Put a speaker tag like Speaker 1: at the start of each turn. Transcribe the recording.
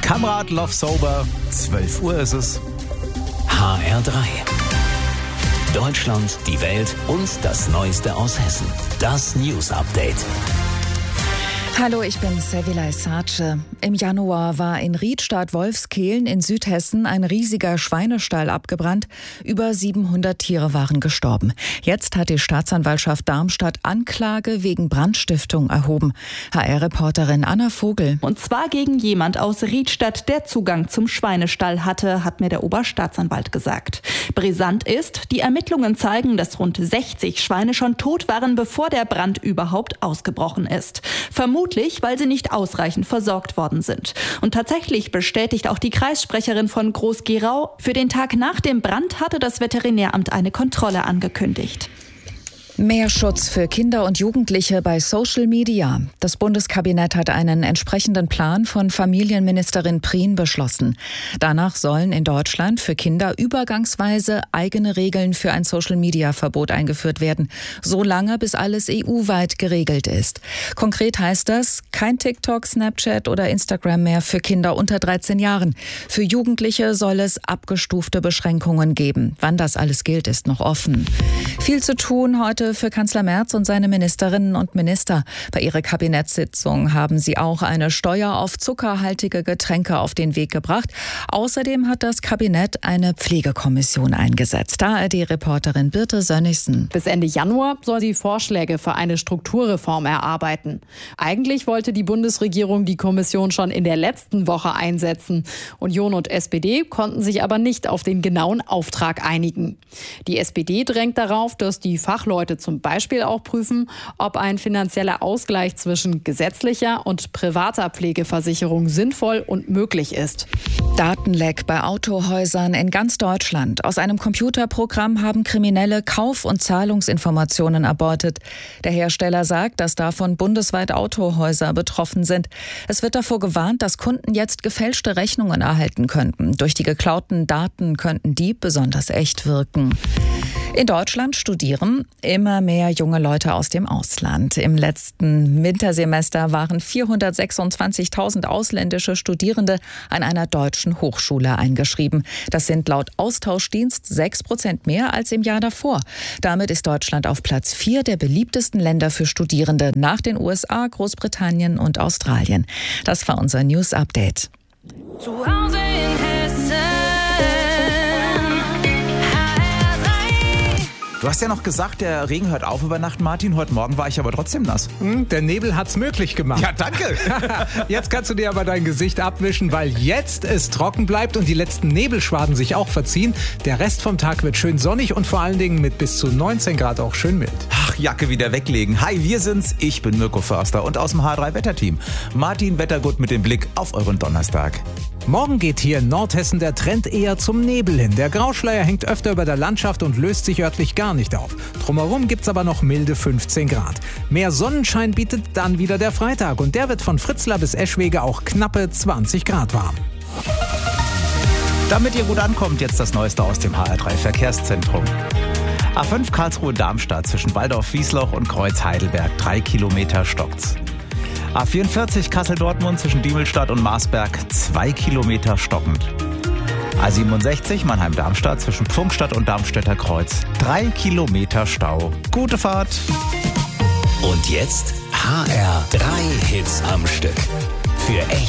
Speaker 1: Kamerad Love Sober, 12 Uhr ist es.
Speaker 2: HR3. Deutschland, die Welt und das Neueste aus Hessen. Das News Update.
Speaker 3: Hallo, ich bin Sevilla Sace. Im Januar war in Riedstadt-Wolfskehlen in Südhessen ein riesiger Schweinestall abgebrannt. Über 700 Tiere waren gestorben. Jetzt hat die Staatsanwaltschaft Darmstadt Anklage wegen Brandstiftung erhoben. HR-Reporterin Anna Vogel.
Speaker 4: Und zwar gegen jemand aus Riedstadt, der Zugang zum Schweinestall hatte, hat mir der Oberstaatsanwalt gesagt. Brisant ist, die Ermittlungen zeigen, dass rund 60 Schweine schon tot waren, bevor der Brand überhaupt ausgebrochen ist. Vermutlich, weil sie nicht ausreichend versorgt worden sind. Und tatsächlich bestätigt auch die Kreissprecherin von Groß-Gerau, für den Tag nach dem Brand hatte das Veterinäramt eine Kontrolle angekündigt.
Speaker 3: Mehr Schutz für Kinder und Jugendliche bei Social Media. Das Bundeskabinett hat einen entsprechenden Plan von Familienministerin Prien beschlossen. Danach sollen in Deutschland für Kinder übergangsweise eigene Regeln für ein Social-Media-Verbot eingeführt werden. So lange, bis alles EU-weit geregelt ist. Konkret heißt das, kein TikTok, Snapchat oder Instagram mehr für Kinder unter 13 Jahren. Für Jugendliche soll es abgestufte Beschränkungen geben. Wann das alles gilt, ist noch offen. Viel zu tun heute für Kanzler Merz und seine Ministerinnen und Minister. Bei ihrer Kabinettssitzung haben sie auch eine Steuer auf zuckerhaltige Getränke auf den Weg gebracht. Außerdem hat das Kabinett eine Pflegekommission eingesetzt. ARD-Reporterin Birte Sönnigsen.
Speaker 5: Bis Ende Januar soll sie Vorschläge für eine Strukturreform erarbeiten. Eigentlich wollte die Bundesregierung die Kommission schon in der letzten Woche einsetzen. Union und SPD konnten sich aber nicht auf den genauen Auftrag einigen. Die SPD drängt darauf, dass die Fachleute zum Beispiel auch prüfen, ob ein finanzieller Ausgleich zwischen gesetzlicher und privater Pflegeversicherung sinnvoll und möglich ist.
Speaker 3: Datenleck bei Autohäusern in ganz Deutschland. Aus einem Computerprogramm haben Kriminelle Kauf- und Zahlungsinformationen erbeutet. Der Hersteller sagt, dass davon bundesweit Autohäuser betroffen sind. Es wird davor gewarnt, dass Kunden jetzt gefälschte Rechnungen erhalten könnten. Durch die geklauten Daten könnten die besonders echt wirken. In Deutschland studieren immer mehr junge Leute aus dem Ausland. Im letzten Wintersemester waren 426.000 ausländische Studierende an einer deutschen Hochschule eingeschrieben. Das sind laut Austauschdienst 6% mehr als im Jahr davor. Damit ist Deutschland auf Platz 4 der beliebtesten Länder für Studierende nach den USA, Großbritannien und Australien. Das war unser News Update.
Speaker 6: Zu Hause in Hessen.
Speaker 1: Du hast ja noch gesagt, der Regen hört auf über Nacht, Martin. Heute Morgen war ich aber trotzdem nass.
Speaker 7: Der Nebel hat's möglich gemacht.
Speaker 1: Ja, danke.
Speaker 7: Jetzt kannst du dir aber dein Gesicht abwischen, weil jetzt es trocken bleibt und die letzten Nebelschwaden sich auch verziehen. Der Rest vom Tag wird schön sonnig und vor allen Dingen mit bis zu 19 Grad auch schön mild.
Speaker 1: Ach, Jacke wieder weglegen. Hi, wir sind's. Ich bin Mirko Förster und aus dem H3-Wetterteam. Martin Wettergut mit dem Blick auf euren Donnerstag.
Speaker 7: Morgen geht hier in Nordhessen der Trend eher zum Nebel hin. Der Grauschleier hängt öfter über der Landschaft und löst sich örtlich gar nicht auf. Drumherum gibt's aber noch milde 15 Grad. Mehr Sonnenschein bietet dann wieder der Freitag und der wird von Fritzlar bis Eschwege auch knappe 20 Grad warm.
Speaker 1: Damit ihr gut ankommt, jetzt das Neueste aus dem HR3-Verkehrszentrum. A5 Karlsruhe-Darmstadt zwischen Waldorf-Wiesloch und Kreuz-Heidelberg. 3 Kilometer stockt's. A44 Kassel-Dortmund zwischen Diemelstadt und Marsberg. 2 Kilometer stockend. A67 Mannheim-Darmstadt zwischen Pfungstadt und Darmstädter Kreuz. 3 Kilometer Stau. Gute Fahrt.
Speaker 2: Und jetzt HR3 Hits am Stück. Für echt